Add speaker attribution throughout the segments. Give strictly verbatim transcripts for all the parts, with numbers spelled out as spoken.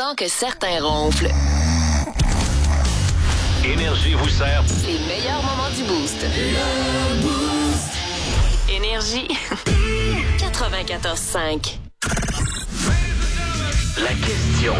Speaker 1: temps que certains ronflent.
Speaker 2: Énergie vous sert
Speaker 1: Les meilleurs moments du Boost. Énergie. quatre-vingt-quatorze cinq.
Speaker 2: la question.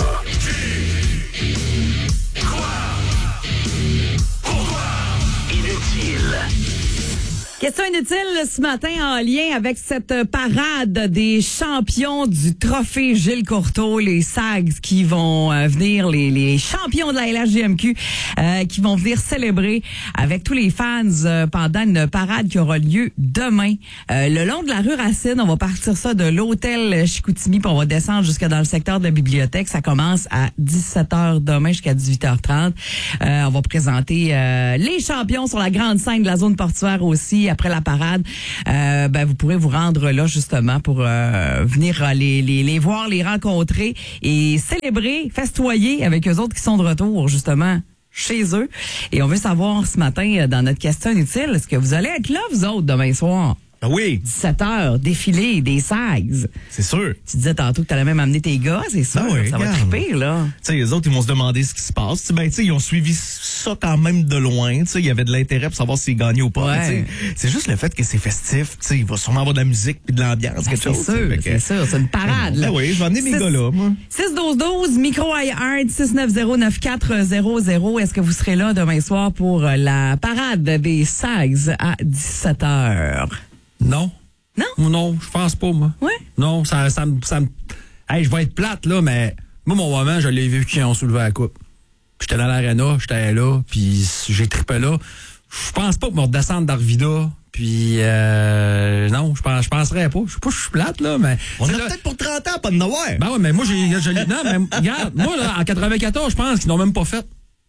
Speaker 2: Inutile.
Speaker 3: Question inutile ce matin en lien avec cette parade des champions du trophée Gilles Courteau, les Sags qui vont euh, venir, les, les champions de la L H J M Q euh, qui vont venir célébrer avec tous les fans euh, pendant une parade qui aura lieu demain. Euh, le long de la rue Racine, on va partir ça de l'hôtel Chicoutimi puis on va descendre jusque dans le secteur de la bibliothèque. Ça commence à dix-sept heures demain jusqu'à dix-huit heures trente. Euh, on va présenter euh, les champions sur la grande scène de la zone portuaire aussi. Après la parade, euh, ben vous pourrez vous rendre là justement pour euh, venir les, les les voir, les rencontrer et célébrer, festoyer avec eux autres qui sont de retour justement chez eux. Et on veut savoir ce matin dans notre question inutile, est-ce que vous allez être là vous autres demain soir?
Speaker 4: Ah oui.
Speaker 3: dix-sept heures, défilé des Sags.
Speaker 4: C'est sûr.
Speaker 3: Tu disais tantôt que tu allais même amener tes gars, c'est sûr.
Speaker 4: Ah oui,
Speaker 3: ça va
Speaker 4: regarde.
Speaker 3: triper, là.
Speaker 4: Tu sais, les autres, ils vont se demander ce qui se passe. T'sais, ben, tu sais, ils ont suivi ça quand même de loin. Tu sais, il y avait de l'intérêt pour savoir s'ils gagnaient ou pas.
Speaker 3: Ouais.
Speaker 4: Mais, tu sais, c'est juste le fait que c'est festif. Tu sais, il va sûrement avoir de la musique puis de l'ambiance,
Speaker 3: Ah,
Speaker 4: quelque
Speaker 3: c'est
Speaker 4: chose.
Speaker 3: sûr,
Speaker 4: t'sais. Fait que-
Speaker 3: c'est sûr. C'est une parade, là.
Speaker 4: Ah oui, je vais amener mes
Speaker 3: Six-
Speaker 4: gars là, moi.
Speaker 3: six douze douze, micro iHeart, six neuf zéro neuf quatre zéro zéro. Est-ce que vous serez là demain soir pour euh, la parade des Sags à dix-sept heures?
Speaker 5: Non.
Speaker 3: Non?
Speaker 5: Non, je pense pas, moi.
Speaker 3: Ouais?
Speaker 5: Non, ça, ça, me- ça me. Hey, je vais être plate, là, mais moi, mon moment, je l'ai vu quand ils ont soulevé la coupe. J'étais dans l'aréna, j'étais là, puis j'ai trippé là. Je pense pas que me redescendre d'Arvida, puis euh, non, je pense, je penserais pas. Je sais pas, je suis plate, là, mais.
Speaker 4: On
Speaker 5: c'est
Speaker 4: a
Speaker 5: là-
Speaker 4: peut-être pour trente ans, pas de Noël.
Speaker 5: Ben ouais, mais moi, j'ai. je l'ai- non, mais regarde, moi, là, en quatre-vingt-quatorze, je pense qu'ils n'ont même pas fait.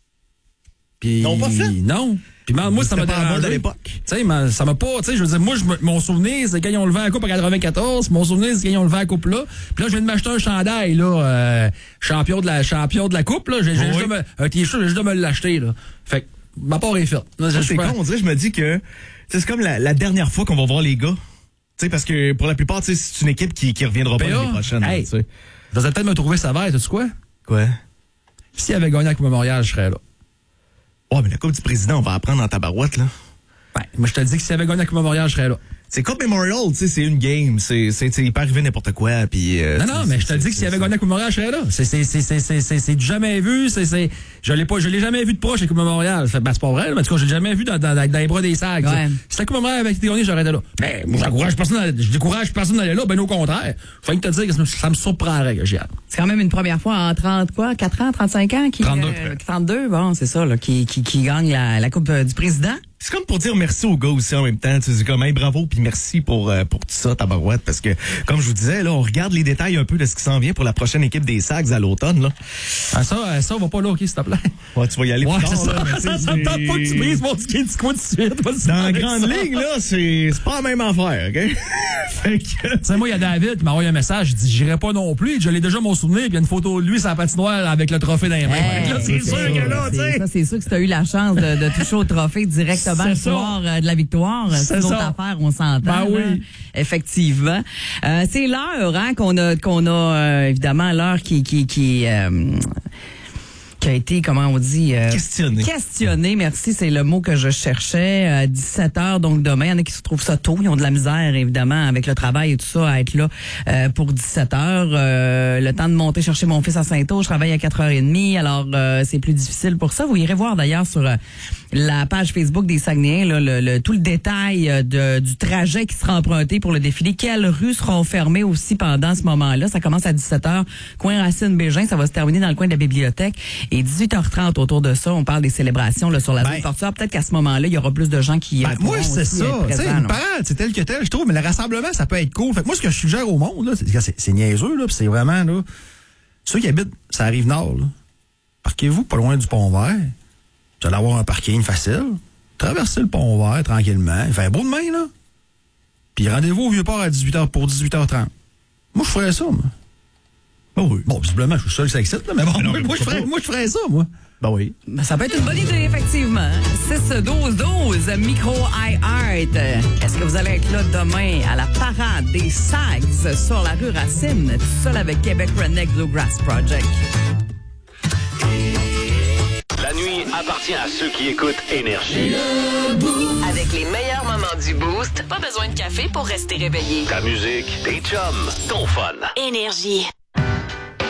Speaker 5: Puis.
Speaker 4: Ils n'ont pas fait?
Speaker 5: Non. Puis man, moi, ça m'a
Speaker 4: C'était pas en mode
Speaker 5: dérangé.
Speaker 4: à l'époque.
Speaker 5: Tu sais, man, ça m'a pas, tu sais, je veux dire, moi, je me- mon souvenir, c'est quand ils ont levé la coupe en quatre-vingt-quatorze, mon souvenir, c'est quand ils ont levé la coupe là. Puis là, je viens de m'acheter un chandail, là, euh, champion de la, champion de la coupe, là. J'ai, j'ai
Speaker 4: Oui.
Speaker 5: juste de me, un t-shirt, j'ai juste de me l'acheter, là. Fait que, ma part est faite. Là, je-
Speaker 4: Ça,
Speaker 5: je
Speaker 4: c'est
Speaker 5: prends-
Speaker 4: con, on dirait, je me dis que tu sais, c'est comme la, la dernière fois qu'on va voir les gars. Tu sais, parce que pour la plupart, tu sais, c'est une équipe qui, qui reviendra pas
Speaker 5: P A,
Speaker 4: l'année prochaine.
Speaker 5: hey.
Speaker 4: tu sais.
Speaker 5: Vous allez peut-être me trouver sévère, tu sais quoi?
Speaker 4: Quoi?
Speaker 5: S'il avait gagné avec Memorial, je serais là.
Speaker 4: Ouais, mais la Coupe du Président, on va apprendre en tabarouette, là.
Speaker 5: Ben, moi, je te dis que s'il avait gagné avec Memorial, je serais là.
Speaker 4: C'est Coupe Memorial, tu sais, c'est une game. C'est, c'est, tu sais, il peut arriver n'importe quoi, puis. euh,
Speaker 5: Non,
Speaker 4: tu
Speaker 5: non,
Speaker 4: sais,
Speaker 5: mais
Speaker 4: c'est-
Speaker 5: je te dis que
Speaker 4: c'est-
Speaker 5: s'il avait
Speaker 4: c'est-
Speaker 5: gagné avec Memorial, je serais là. C'est, c'est, c'est, c'est, c'est, c'est, c'est du jamais vu. C'est, c'est, je l'ai pas, je l'ai jamais vu de proche avec Memorial. Fait, ben, c'est pas vrai, mais en tout cas, je l'ai jamais vu dans, dans, dans les bras des Sags.
Speaker 3: Ouais.
Speaker 5: Si la Coupe Memorial avait été gagnée, j'aurais été là. Mais, moi, j'encourage personne, à- je décourage personne d'aller là, ben, au contraire. Faut que te dire que ça me, ça me surprendrait que j'y aille.
Speaker 3: C'est quand même une première fois en trente, quoi, quatre ans, trente-cinq ans? Qui,
Speaker 5: trente-deux,
Speaker 3: euh, trente-deux, bon, c'est ça, là, qui, qui, qui gagne la, la Coupe euh, du Président.
Speaker 4: C'est comme pour dire merci aux gars aussi en même temps. Tu sais, comme, hey, bravo, puis merci pour, euh, pour tout ça, tabarouette, parce que, comme je vous disais, là, on regarde les détails un peu de ce qui s'en vient pour la prochaine équipe des Sags à l'automne, là.
Speaker 5: Ah, ça, euh, ça, on va pas là, OK, s'il te plaît.
Speaker 4: Ouais, tu vas y aller
Speaker 5: Ouais,
Speaker 4: plus
Speaker 5: c'est
Speaker 4: tard,
Speaker 5: ça.
Speaker 4: là, mais tu sais,
Speaker 5: Ça, ça me tente pas que tu
Speaker 4: c'est-
Speaker 5: brises mon ticket du coup de suite. Vas-y,
Speaker 4: Dans la
Speaker 5: avec
Speaker 4: grande
Speaker 5: ça.
Speaker 4: ligue, là, c'est, c'est pas la même affaire, OK? fait que,
Speaker 5: Tu sais, moi, il y a David qui m'a envoyé un message. Il dit, j'irai pas non plus. Je l'ai déjà mon souvenir. Puis il y a une photo de lui sur la patinoire avec le trophée dans les mains.
Speaker 3: Hey,
Speaker 5: Fait que là, c'est sûr que là, tu
Speaker 3: c'est-
Speaker 5: sais.
Speaker 3: ça, c'est sûr que tu as eu la chance de, de toucher au trophée directement
Speaker 5: C'est
Speaker 3: le
Speaker 5: ça.
Speaker 3: soir euh, de la victoire. C'est
Speaker 5: C'est
Speaker 3: une autre
Speaker 5: ça.
Speaker 3: affaire, on s'entend.
Speaker 5: Ben oui.
Speaker 3: là. Effectivement. Euh, c'est l'heure hein, qu'on a, qu'on a euh, évidemment, l'heure qui, qui, qui, euh, qui a été, comment on dit... euh,
Speaker 4: Questionné.
Speaker 3: Questionné, merci, c'est le mot que je cherchais. À dix-sept heures, donc demain, il y en a qui se trouvent ça tôt. Ils ont de la misère, évidemment, avec le travail et tout ça, à être là euh, pour dix-sept heures. Euh, le temps de monter chercher mon fils à Saint-Aud, je travaille à quatre heures trente. Alors, euh, c'est plus difficile pour ça. Vous irez voir, d'ailleurs, sur euh, la page Facebook des Saguenayens, là, le, le- tout le détail euh, de, du trajet qui sera emprunté pour le défilé. Quelles rues seront fermées aussi pendant ce moment-là? Ça commence à dix-sept heures, coin Racine-Bégin. Ça va se terminer dans le coin de la bibliothèque. Et dix-huit heures trente, autour de ça, on parle des célébrations là, sur la
Speaker 5: Ben,
Speaker 3: zone portuaire. Peut-être qu'à ce moment-là, il y aura plus de gens qui...
Speaker 5: Ben,
Speaker 3: euh,
Speaker 5: moi,
Speaker 3: pourront
Speaker 5: c'est
Speaker 3: aussi
Speaker 5: ça.
Speaker 3: être
Speaker 5: Tu sais,
Speaker 3: présents,
Speaker 5: une
Speaker 3: là.
Speaker 5: parade, c'est tel que tel, je trouve, mais le rassemblement, ça peut être cool. Fait que moi, ce que je suggère au monde, là, c'est, c'est, c'est niaiseux, là, pis c'est vraiment, là, ceux qui habitent, ça arrive nord, là. Parquez-vous pas loin du Pont-Vert. Vous allez avoir un parking facile. Traversez le Pont-Vert tranquillement. Il fait beau demain, là. Puis rendez-vous au Vieux-Port à dix-huit heures pour dix-huit heures trente. Moi, je ferais ça, moi.
Speaker 4: oh oui.
Speaker 5: Bon, visiblement, je suis seul, ça excite, là, mais bon,
Speaker 4: non,
Speaker 5: moi,
Speaker 4: mais
Speaker 5: moi, je
Speaker 4: pourquoi
Speaker 5: ferais,
Speaker 4: pas?
Speaker 5: moi, je ferais ça, moi.
Speaker 4: Ben oui.
Speaker 3: Ben, ça peut être une bonne idée, effectivement. six douze douze, micro iHeart. Est-ce que vous allez être là demain à la parade des Sags sur la rue Racine, tout seul avec Québec Redneck Bluegrass Project?
Speaker 2: nuit appartient à ceux qui écoutent Énergie.
Speaker 1: Avec les meilleurs moments du Boost, pas besoin de café pour rester réveillé.
Speaker 2: Ta musique, tes chums, ton fun.
Speaker 1: Énergie.